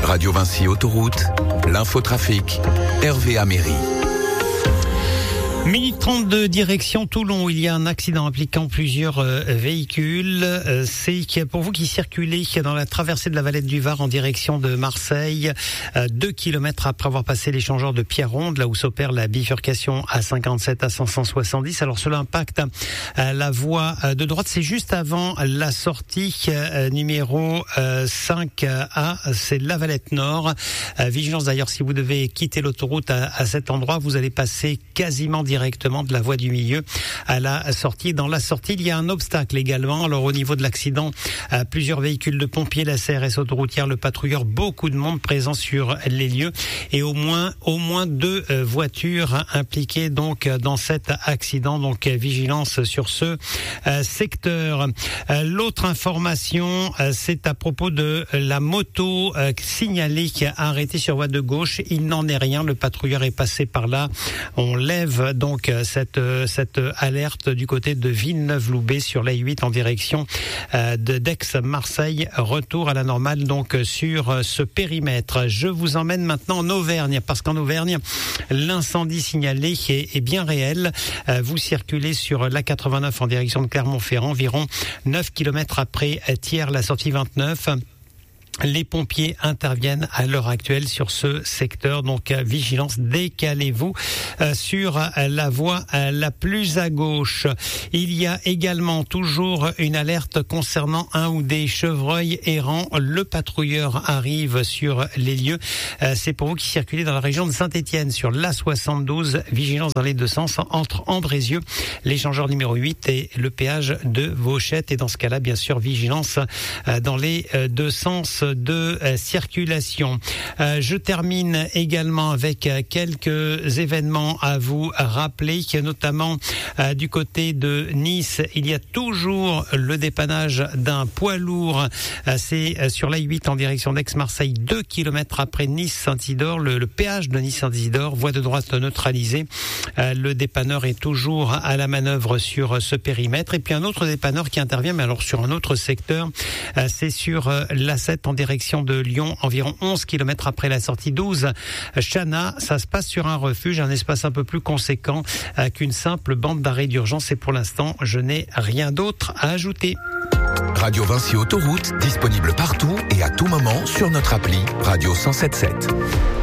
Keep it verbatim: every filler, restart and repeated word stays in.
Radio Vinci Autoroute, l'infotrafic, Hervé Améry. Minute trente de direction Toulon, où il y a un accident impliquant plusieurs euh, véhicules. Euh, c'est pour vous qui circulez dans la traversée de la Valette du Var en direction de Marseille, euh, deux kilomètres après avoir passé l'échangeur de Pierre-Ronde, là où s'opère la bifurcation A cinquante-sept à cinq cent soixante-dix. Alors cela impacte euh, la voie euh, de droite, c'est juste avant la sortie euh, numéro euh, cinq A, c'est la Valette Nord. Euh, vigilance d'ailleurs, si vous devez quitter l'autoroute à, à cet endroit, vous allez passer quasiment directement de la voie du milieu à la sortie. Dans la sortie, il y a un obstacle également. Alors au niveau de l'accident, euh, plusieurs véhicules de pompiers, la C R S autoroutière, le patrouilleur, beaucoup de monde présent sur les lieux et au moins au moins deux euh, voitures impliquées donc dans cet accident. Donc euh, vigilance sur ce euh, secteur. Euh, l'autre information, euh, c'est à propos de la moto euh, signalée qui a arrêté sur voie de gauche. Il n'en est rien. Le patrouilleur est passé par là. On lève donc cette cette alerte du côté de Villeneuve-Loubet sur l'A huit en direction euh, de d'Aix-Marseille, retour à la normale donc sur ce périmètre. Je vous emmène maintenant en Auvergne, parce qu'en Auvergne, l'incendie signalé est, est bien réel. Euh, vous circulez sur l'A quatre-vingt-neuf en direction de Clermont-Ferrand, environ neuf kilomètres après Thiers, la sortie vingt-neuf. Les pompiers interviennent à l'heure actuelle sur ce secteur, donc vigilance, décalez-vous euh, sur euh, la voie euh, la plus à gauche. Il y a également toujours une alerte concernant un ou des chevreuils errants. Le patrouilleur arrive sur les lieux. Euh, c'est pour vous qui circulez dans la région de Saint-Étienne sur l'A soixante-douze, vigilance dans les deux sens entre Andrézieux, l'échangeur numéro huit et le péage de Vauchette. Et dans ce cas-là, bien sûr, vigilance euh, dans les euh, deux sens de euh, circulation. Euh, je termine également avec euh, quelques événements à vous rappeler, notamment euh, du côté de Nice, il y a toujours le dépannage d'un poids lourd. Euh, c'est euh, sur l'A huit en direction d'Aix-Marseille, deux kilomètres après Nice-Saint-Isidore, le, le péage de Nice-Saint-Isidore, voie de droite neutralisée. Euh, le dépanneur est toujours à la manœuvre sur ce périmètre. Et puis un autre dépanneur qui intervient, mais alors sur un autre secteur, euh, c'est sur euh, l'A sept en direction de Lyon, environ onze kilomètres après la sortie douze. Chana, ça se passe sur un refuge, un espace un peu plus conséquent euh, qu'une simple bande d'arrêt d'urgence. Et pour l'instant, je n'ai rien d'autre à ajouter. Radio Vinci Autoroute, disponible partout et à tout moment sur notre appli Radio cent soixante-dix-sept.